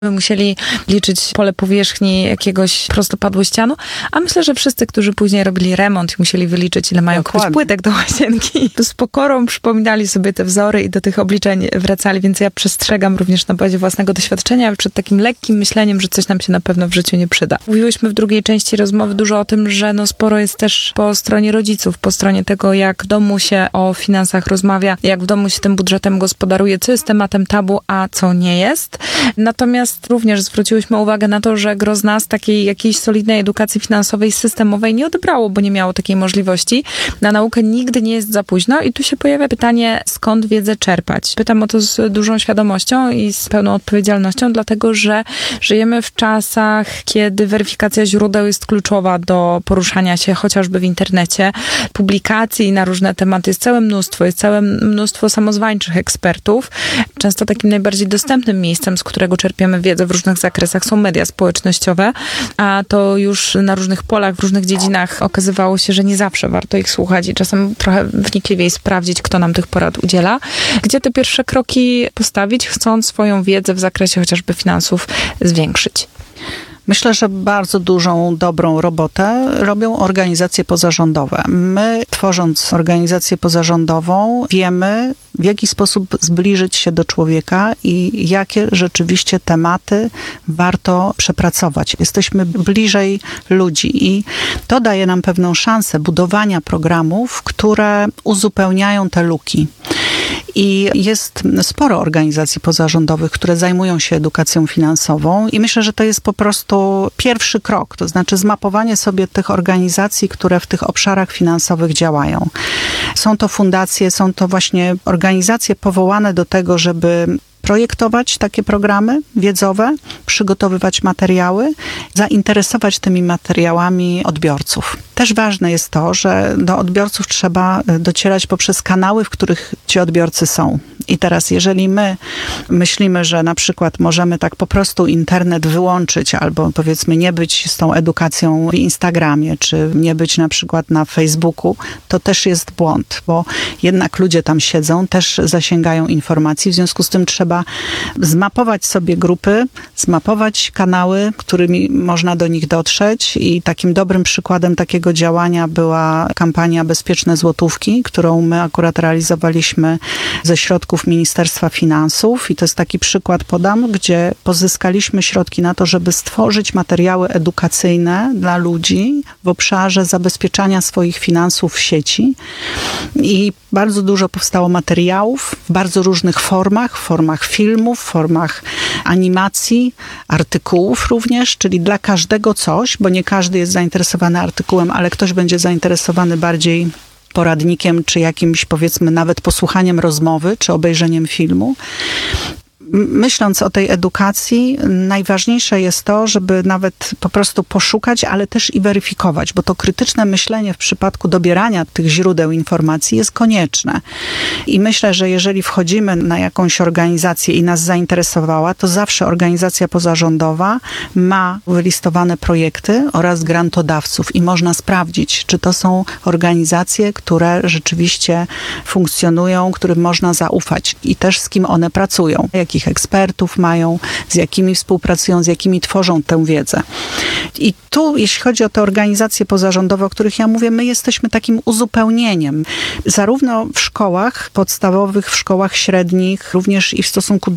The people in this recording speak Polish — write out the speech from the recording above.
musieli liczyć pole powierzchni jakiegoś prostopadłościanu, a myślę, że wszyscy, którzy później robili remont i musieli wyliczyć, ile mają kupić płytek do łazienki, z pokorą przypominali sobie te wzory i do tych obliczeń wracali, więc ja przestrzegam również na bazie własnego doświadczenia przed takim lekkim myśleniem, że coś nam się na pewno w życiu nie przyda. Mówiłyśmy w drugiej części rozmowy dużo o tym, że sporo jest też po stronie rodziców, po stronie tego, jak w domu się o finansach rozmawia, jak w domu się tym budżetem gospodaruje, co jest tematem tabu, a co nie jest. Natomiast również zwróciłyśmy uwagę na to, że gro z nas takiej jakiejś solidnej edukacji finansowej, systemowej nie odebrało, bo nie miało takiej możliwości. Na naukę nigdy nie jest za późno i tu się pojawia pytanie, skąd wiedzę czerpać. Pytam o to z dużą świadomością i z pełną odpowiedzialnością, dlatego że żyjemy w czasach, kiedy weryfikacja źródeł jest kluczowa do poruszania się chociażby w internecie. Publikacji na różne tematy jest całe mnóstwo samozwańczych ekspertów. Często takim najbardziej dostępnym miejscem, z którego czerpiemy wiedzę w różnych zakresach, są media społecznościowe, a to już na różnych polach, w różnych dziedzinach okazywało się, że nie zawsze warto ich słuchać i czasem trochę wnikliwiej sprawdzić, kto nam tych porad udziela. Gdzie te pierwsze kroki postawić, chcąc swoją wiedzę w zakresie chociażby finansów zwiększyć? Myślę, że bardzo dużą, dobrą robotę robią organizacje pozarządowe. My, tworząc organizację pozarządową, wiemy, w jaki sposób zbliżyć się do człowieka i jakie rzeczywiście tematy warto przepracować. Jesteśmy bliżej ludzi i to daje nam pewną szansę budowania programów, które uzupełniają te luki. I jest sporo organizacji pozarządowych, które zajmują się edukacją finansową i myślę, że to jest po prostu pierwszy krok, to znaczy zmapowanie sobie tych organizacji, które w tych obszarach finansowych działają. Są to fundacje, są to właśnie organizacje powołane do tego, żeby projektować takie programy wiedzowe, przygotowywać materiały, zainteresować tymi materiałami odbiorców. Też ważne jest to, że do odbiorców trzeba docierać poprzez kanały, w których ci odbiorcy są. I teraz, jeżeli my myślimy, że na przykład możemy tak po prostu internet wyłączyć albo powiedzmy nie być z tą edukacją w Instagramie, czy nie być na przykład na Facebooku, to też jest błąd, bo jednak ludzie tam siedzą, też zasięgają informacji, w związku z tym trzeba zmapować sobie grupy, zmapować kanały, którymi można do nich dotrzeć i takim dobrym przykładem takiego działania była kampania Bezpieczne Złotówki, którą my akurat realizowaliśmy ze środków Ministerstwa Finansów i to jest taki przykład podam, gdzie pozyskaliśmy środki na to, żeby stworzyć materiały edukacyjne dla ludzi w obszarze zabezpieczania swoich finansów w sieci i bardzo dużo powstało materiałów w bardzo różnych formach, w formach filmów, w formach animacji, artykułów również, czyli dla każdego coś, bo nie każdy jest zainteresowany artykułem, ale ktoś będzie zainteresowany bardziej poradnikiem, czy jakimś powiedzmy nawet posłuchaniem rozmowy, czy obejrzeniem filmu. Myśląc o tej edukacji, najważniejsze jest to, żeby nawet po prostu poszukać, ale też i weryfikować, bo to krytyczne myślenie w przypadku dobierania tych źródeł informacji jest konieczne. I myślę, że jeżeli wchodzimy na jakąś organizację i nas zainteresowała, to zawsze organizacja pozarządowa ma wylistowane projekty oraz grantodawców i można sprawdzić, czy to są organizacje, które rzeczywiście funkcjonują, którym można zaufać i też z kim one pracują, jakich ekspertów mają, z jakimi współpracują, z jakimi tworzą tę wiedzę. I tu, jeśli chodzi o te organizacje pozarządowe, o których ja mówię, my jesteśmy takim uzupełnieniem. Zarówno w szkołach podstawowych, w szkołach średnich, również i w stosunku